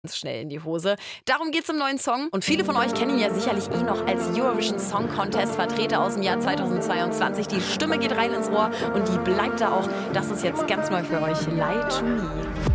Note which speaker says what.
Speaker 1: schnell in die Hose. Darum geht's im neuen Song. Und viele von euch kennen ihn ja sicherlich noch als Eurovision Song Contest Vertreter aus dem Jahr 2022. Die Stimme geht rein ins Ohr und die bleibt da auch. Das ist jetzt ganz neu für euch. Lie to Me.